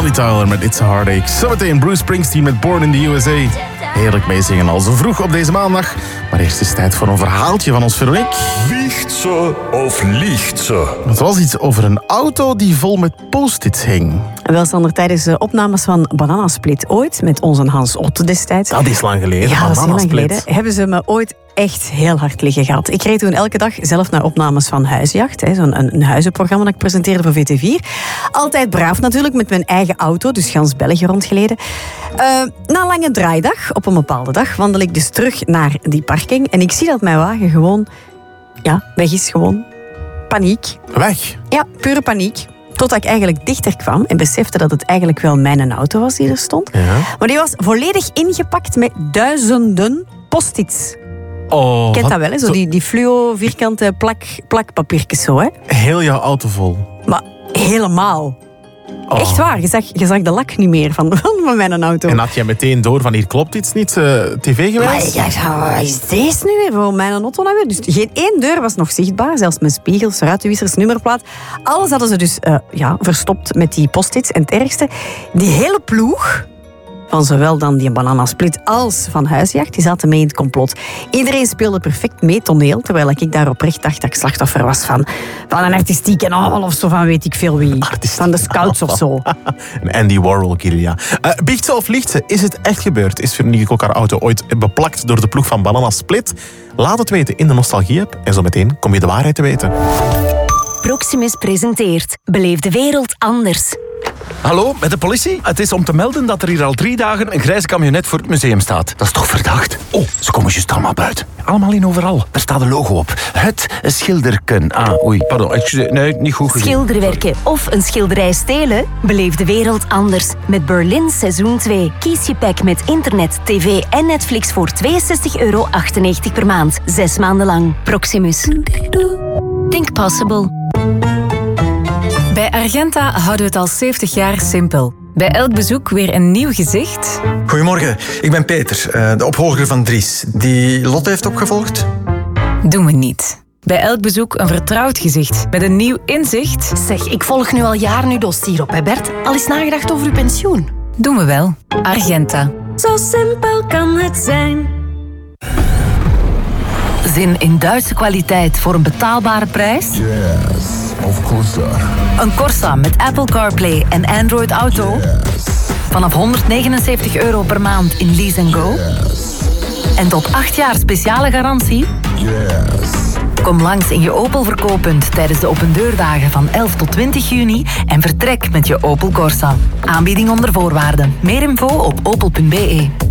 Bonnie Tyler met It's a Heartache. Zometeen Bruce Springsteen met Born in the USA. Heerlijk meezingen al zo vroeg op deze maandag. Maar eerst is het tijd voor een verhaaltje van ons Veronique. Wiegt ze of liegt ze? Het was iets over een auto die vol met post-its hing. Wel, Sander, tijdens de opnames van Bananasplit ooit, met onze Hans Otte destijds. Dat is lang geleden. Ja, dat is heel lang Bananasplit. geleden. Hebben ze me ooit echt heel hard liggen gehad. Ik reed toen elke dag zelf naar opnames van Huisjacht. Zo'n een huizenprogramma dat ik presenteerde voor VT4. Altijd braaf natuurlijk, met mijn eigen auto, dus gans België rondgeleden. Na een lange draaidag, op een bepaalde dag, wandel ik dus terug naar die parking. En ik zie dat mijn wagen gewoon, weg is gewoon. Paniek. Weg? Ja, pure paniek. Totdat ik eigenlijk dichter kwam en besefte dat het eigenlijk wel mijn auto was die er stond. Ja. Maar die was volledig ingepakt met duizenden post-its. Oh, Kent dat wel, hè? Zo die fluo vierkante plakpapiertjes zo, hè? Heel jouw auto vol. Maar helemaal. Oh. Echt waar, je zag de lak niet meer van mijn auto. En had jij meteen door van hier klopt iets niet, tv geweest? Maar wat is deze nu weer voor mijn auto nou weer? Dus geen één deur was nog zichtbaar, zelfs mijn spiegels, ruitenwissers, nummerplaat. Alles hadden ze dus verstopt met die post-its. En het ergste, die hele ploeg van zowel dan die Bananasplit als van Huisjacht, die zaten mee in het complot. Iedereen speelde perfect mee toneel, terwijl ik daar oprecht dacht dat ik slachtoffer was van een artistieke aanval of zo, van weet ik veel wie. Van de Scouts of zo. Een Andy Warhol keer, ja. Biecht ze of liegt ze? Is het echt gebeurd? Is Veronique ook haar auto ooit beplakt door de ploeg van Bananasplit? Laat het weten in de Nostalgie-app en zo meteen kom je de waarheid te weten. Proximus presenteert Beleef de wereld anders. Hallo, met de politie? Het is om te melden dat er hier al 3 dagen een grijze camionet voor het museum staat. Dat is toch verdacht? Oh, ze komen juist allemaal buiten. Allemaal in overal. Daar staat een logo op. Het schilderken. Pardon. Nee, niet goed gezien. Schilderwerken of een schilderij stelen? Beleef de wereld anders. Met Berlin seizoen 2. Kies je pack met internet, tv en Netflix voor €62,98 per maand. 6 maanden lang. Proximus. Think possible. Bij Argenta houden we het al 70 jaar simpel. Bij elk bezoek weer een nieuw gezicht. Goedemorgen, ik ben Peter, de opvolger van Dries. Die Lotte heeft opgevolgd. Doen we niet. Bij elk bezoek een vertrouwd gezicht met een nieuw inzicht. Zeg, ik volg nu al jaren uw dossier op, hè Bert? Al eens nagedacht over uw pensioen? Doen we wel. Argenta. Zo simpel kan het zijn. Zin in Duitse kwaliteit voor een betaalbare prijs? Yes, of Corsa. Een Corsa met Apple CarPlay en Android Auto? Yes, Vanaf €169 per maand in Lease & Go? yes, En tot 8 jaar speciale garantie? yes. Kom langs in je Opel verkooppunt tijdens de opendeurdagen van 11 tot 20 juni en vertrek met je Opel Corsa. Aanbieding onder voorwaarden. Meer info op opel.be.